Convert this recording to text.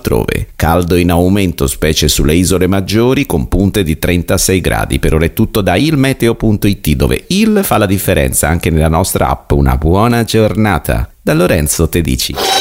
altrove. Caldo in aumento, specie sulle isole maggiori, con punte di 36 gradi. Per ora è tutto da ilmeteo.it, dove il fa la differenza anche nella nostra app. Una buona giornata. Da Lorenzo Tedici.